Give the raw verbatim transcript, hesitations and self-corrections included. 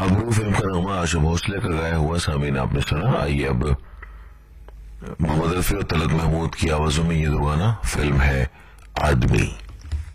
आबरू फिल्म का नामा आशा भोसले का गाया हुआ सामीन आपने सुना। आइए अब मोहम्मद रफी और तलत महमूद की आवाजों में ये दो गाना, फिल्म है आदमी।